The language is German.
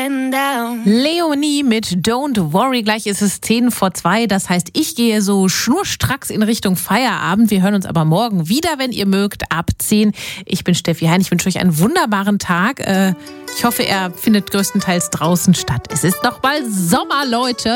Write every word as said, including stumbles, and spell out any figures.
Leonie mit Don't Worry. Gleich ist es zehn vor zwei. Das heißt, ich gehe so schnurstracks in Richtung Feierabend. Wir hören uns aber morgen wieder, wenn ihr mögt, ab zehn. Ich bin Steffi Hein. Ich wünsche euch einen wunderbaren Tag. Ich hoffe, er findet größtenteils draußen statt. Es ist noch mal Sommer, Leute.